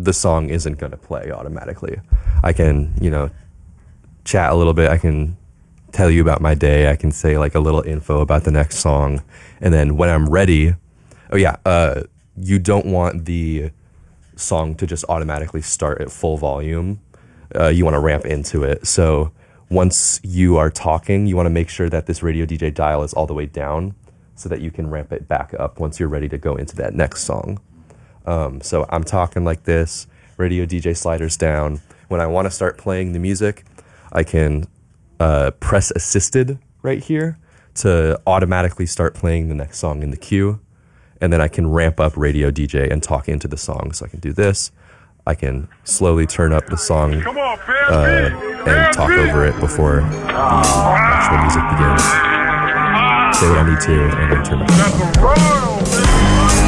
the song isn't going to play automatically. I can, chat a little bit. I can tell you about my day. I can say like a little info about the next song. And then when I'm ready, you don't want the song to just automatically start at full volume. You want to ramp into it. So once you are talking, you want to make sure that this radio DJ dial is all the way down so that you can ramp it back up once you're ready to go into that next song. So I'm talking like this, radio DJ sliders down. When I want to start playing the music, I can press assisted right here to automatically start playing the next song in the queue. And then I can ramp up radio DJ and talk into the song. So I can do this. I can slowly turn up the song and talk over it before the actual music begins. Say what I need to, and then turn it up.